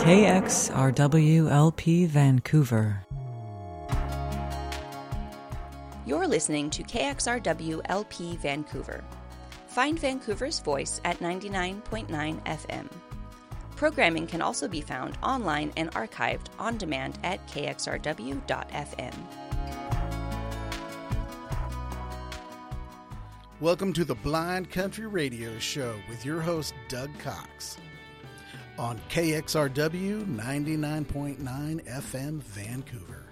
KXRWLP Vancouver. You're listening to KXRW-LP Vancouver. Find Vancouver's voice at 99.9 FM. Programming can also be found online and archived on demand at kxrw.fm. Welcome to the Blind Country Radio Show with your host, Doug Cox, on KXRW 99.9 FM Vancouver.